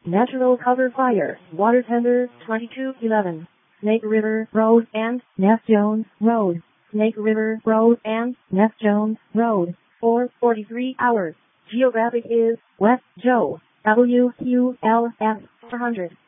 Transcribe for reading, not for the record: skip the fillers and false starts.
Natural Cover Fire, Water Tender, 2211. Snake River Road and Neff Jones Road. Snake River Road and Neff Jones Road, for 43 hours. Geographic is West Joe, WQLF 400.